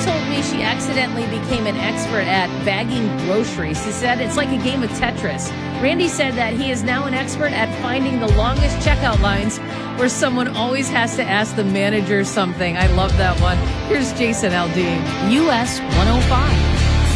told me she accidentally became an expert at bagging groceries. He said it's like a game of Tetris. Randy said that he is now an expert at finding the longest checkout lines where someone always has to ask the manager something. I love that one. Here's Jason Aldean. US 105.